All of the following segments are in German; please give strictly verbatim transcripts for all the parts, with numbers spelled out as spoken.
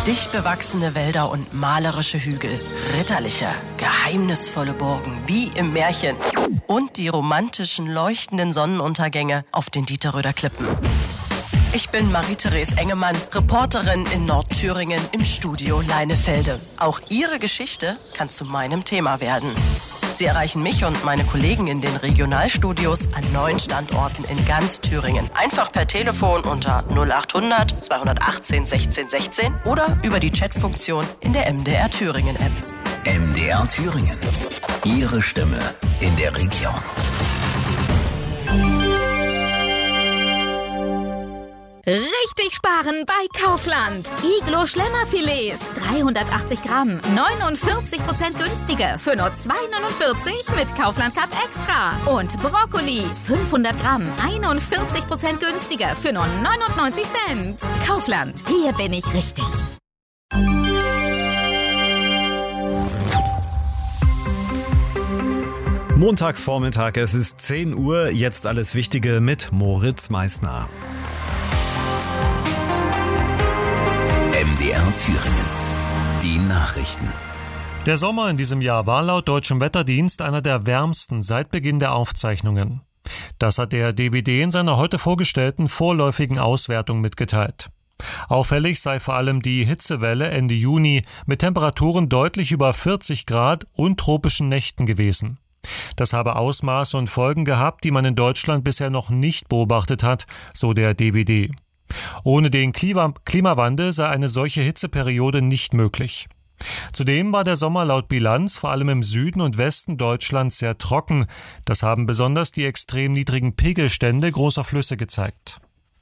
Dicht bewachsene Wälder und malerische Hügel, ritterliche, geheimnisvolle Burgen wie im Märchen und die romantischen, leuchtenden Sonnenuntergänge auf den Dieterröder Klippen. Ich bin Marie-Therese Engemann, Reporterin in Nordthüringen im Studio Leinefelde. Auch Ihre Geschichte kann zu meinem Thema werden. Sie erreichen mich und meine Kollegen in den Regionalstudios an neun Standorten in ganz Thüringen. Einfach per Telefon unter null acht hundert zweihundertachtzehn sechzehn sechzehn oder über die Chatfunktion in der M D R Thüringen App. M D R Thüringen. Ihre Stimme in der Region. Richtig sparen bei Kaufland. Iglo Schlemmerfilets, dreihundertachtzig Gramm, neunundvierzig Prozent günstiger für nur zwei neunundvierzig mit Kaufland Card Extra. Und Brokkoli, fünfhundert Gramm, einundvierzig Prozent günstiger für nur neunundneunzig Cent. Kaufland, hier bin ich richtig. Montagvormittag, es ist zehn Uhr, jetzt alles Wichtige mit Moritz Meissner. M D R Thüringen. Die Nachrichten. Der Sommer in diesem Jahr war laut Deutschem Wetterdienst einer der wärmsten seit Beginn der Aufzeichnungen. Das hat der D W D in seiner heute vorgestellten vorläufigen Auswertung mitgeteilt. Auffällig sei vor allem die Hitzewelle Ende Juni mit Temperaturen deutlich über vierzig Grad und tropischen Nächten gewesen. Das habe Ausmaße und Folgen gehabt, die man in Deutschland bisher noch nicht beobachtet hat, so der D W D. Ohne den Klima- Klimawandel sei eine solche Hitzeperiode nicht möglich. Zudem war der Sommer laut Bilanz vor allem im Süden und Westen Deutschlands sehr trocken. Das haben besonders die extrem niedrigen Pegelstände großer Flüsse gezeigt.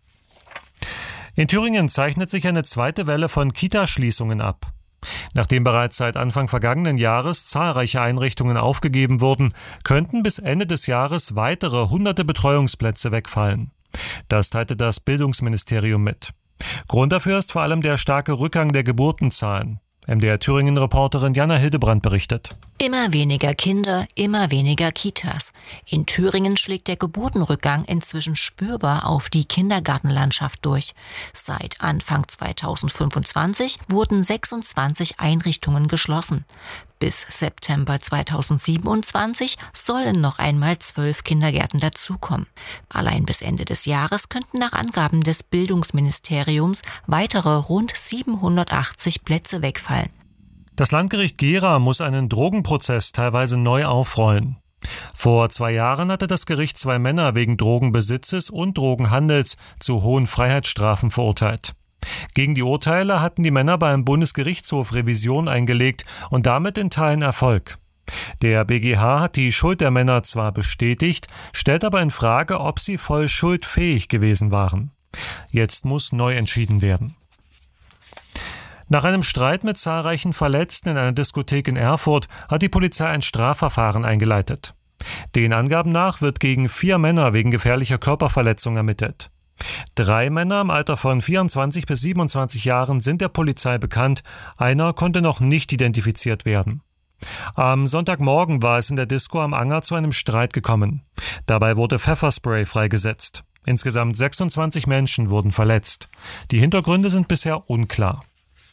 In Thüringen zeichnet sich eine zweite Welle von Kitaschließungen ab. Nachdem bereits seit Anfang vergangenen Jahres zahlreiche Einrichtungen aufgegeben wurden, könnten bis Ende des Jahres weitere hunderte Betreuungsplätze wegfallen. Das teilte das Bildungsministerium mit. Grund dafür ist vor allem der starke Rückgang der Geburtenzahlen. M D R Thüringen-Reporterin Jana Hildebrandt berichtet. Immer weniger Kinder, immer weniger Kitas. In Thüringen schlägt der Geburtenrückgang inzwischen spürbar auf die Kindergartenlandschaft durch. Seit Anfang zweitausendfünfundzwanzig wurden sechsundzwanzig Einrichtungen geschlossen. Bis September zweitausendsiebenundzwanzig sollen noch einmal zwölf Kindergärten dazukommen. Allein bis Ende des Jahres könnten nach Angaben des Bildungsministeriums weitere rund siebenhundertachtzig Plätze wegfallen. Das Landgericht Gera muss einen Drogenprozess teilweise neu aufrollen. Vor zwei Jahren hatte das Gericht zwei Männer wegen Drogenbesitzes und Drogenhandels zu hohen Freiheitsstrafen verurteilt. Gegen die Urteile hatten die Männer beim Bundesgerichtshof Revision eingelegt und damit in Teilen Erfolg. Der B G H hat die Schuld der Männer zwar bestätigt, stellt aber in Frage, ob sie voll schuldfähig gewesen waren. Jetzt muss neu entschieden werden. Nach einem Streit mit zahlreichen Verletzten in einer Diskothek in Erfurt hat die Polizei ein Strafverfahren eingeleitet. Den Angaben nach wird gegen vier Männer wegen gefährlicher Körperverletzung ermittelt. Drei Männer im Alter von vierundzwanzig bis siebenundzwanzig Jahren sind der Polizei bekannt, einer konnte noch nicht identifiziert werden. Am Sonntagmorgen war es in der Disco am Anger zu einem Streit gekommen. Dabei wurde Pfefferspray freigesetzt. Insgesamt sechsundzwanzig Menschen wurden verletzt. Die Hintergründe sind bisher unklar.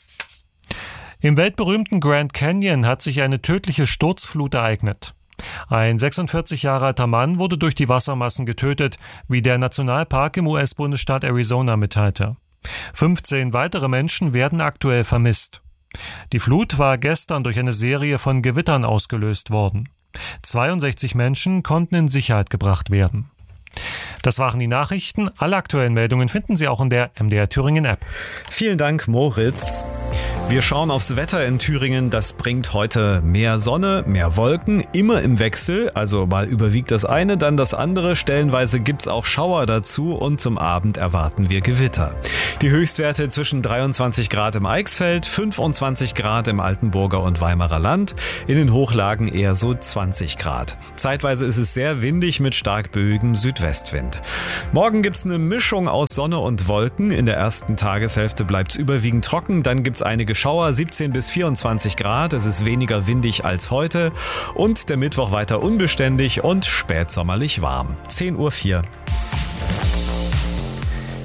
Im weltberühmten Grand Canyon hat sich eine tödliche Sturzflut ereignet. Ein sechsundvierzig Jahre alter Mann wurde durch die Wassermassen getötet, wie der Nationalpark im U S-Bundesstaat Arizona mitteilte. fünfzehn weitere Menschen werden aktuell vermisst. Die Flut war gestern durch eine Serie von Gewittern ausgelöst worden. zweiundsechzig Menschen konnten in Sicherheit gebracht werden. Das waren die Nachrichten. Alle aktuellen Meldungen finden Sie auch in der M D R Thüringen App. Vielen Dank, Moritz. Wir schauen aufs Wetter in Thüringen. Das bringt heute mehr Sonne, mehr Wolken, immer im Wechsel. Also mal überwiegt das eine, dann das andere. Stellenweise gibt's auch Schauer dazu und zum Abend erwarten wir Gewitter. Die Höchstwerte zwischen dreiundzwanzig Grad im Eichsfeld, fünfundzwanzig Grad im Altenburger und Weimarer Land. In den Hochlagen eher so zwanzig Grad. Zeitweise ist es sehr windig mit stark böigem Südwestwind. Morgen gibt's eine Mischung aus Sonne und Wolken. In der ersten Tageshälfte bleibt's überwiegend trocken. Dann gibt's einige Schauer, siebzehn bis vierundzwanzig Grad. Es ist weniger windig als heute. Und der Mittwoch weiter unbeständig und spätsommerlich warm. zehn Uhr vier.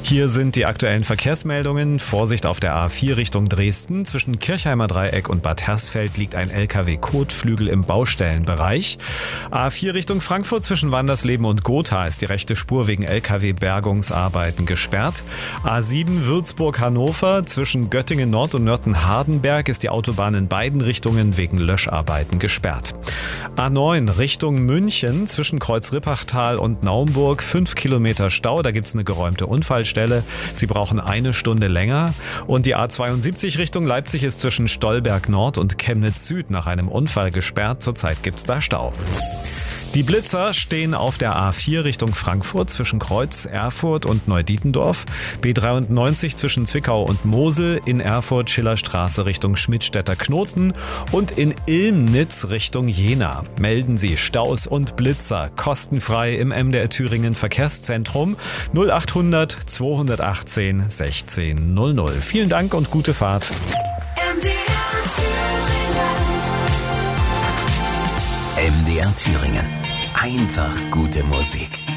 Hier sind die aktuellen Verkehrsmeldungen. Vorsicht auf der A vier Richtung Dresden. Zwischen Kirchheimer Dreieck und Bad Hersfeld liegt ein L K W-Kotflügel im Baustellenbereich. A vier Richtung Frankfurt zwischen Wandersleben und Gotha ist die rechte Spur wegen L K W-Bergungsarbeiten gesperrt. A sieben Würzburg-Hannover zwischen Göttingen Nord und Nörten-Hardenberg ist die Autobahn in beiden Richtungen wegen Löscharbeiten gesperrt. A neun Richtung München zwischen Kreuz-Rippachtal und Naumburg fünf Kilometer Stau. Da gibt es eine geräumte Unfallstelle. Sie brauchen eine Stunde länger. Und die A zweiundsiebzig Richtung Leipzig ist zwischen Stolberg Nord und Chemnitz Süd nach einem Unfall gesperrt. Zurzeit gibt es da Stau. Die Blitzer stehen auf der A vier Richtung Frankfurt zwischen Kreuz, Erfurt und Neudietendorf, B dreiundneunzig zwischen Zwickau und Mosel, in Erfurt Schillerstraße Richtung Schmidtstädter Knoten und in Ilmnitz Richtung Jena. Melden Sie Staus und Blitzer kostenfrei im M D R Thüringen Verkehrszentrum null achthundert zweihundertachtzehn sechzehn null null. Vielen Dank und gute Fahrt. M D R Thüringen. M D R Thüringen. Einfach gute Musik.